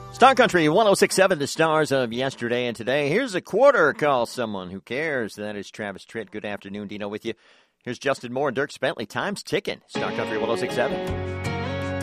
Star Country 106.7, the stars of yesterday and today. Here's a quarter. Call someone who cares. That is Travis Tritt. Good afternoon, Dino with you. Here's Justin Moore and Dirk Bentley. Time's ticking. Star Country 106.7.